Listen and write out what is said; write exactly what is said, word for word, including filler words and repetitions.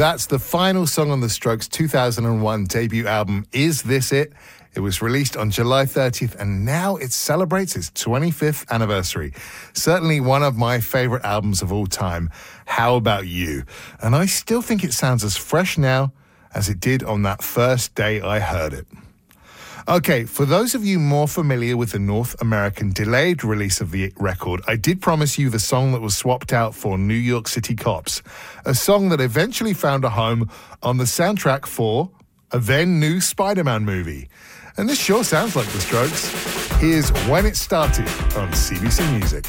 That's the final song on the Strokes' two thousand one debut album, Is This It? It was released on July thirtieth, and now it celebrates its twenty-fifth anniversary. Certainly one of my favorite albums of all time. How about you? And I still think it sounds as fresh now as it did on that first day I heard it. Okay, for those of you more familiar with the North American delayed release of the record, I did promise you the song that was swapped out for New York City Cops, a song that eventually found a home on the soundtrack for a then new Spider-Man movie. And this sure sounds like the Strokes. Here's When It Started on C B C Music.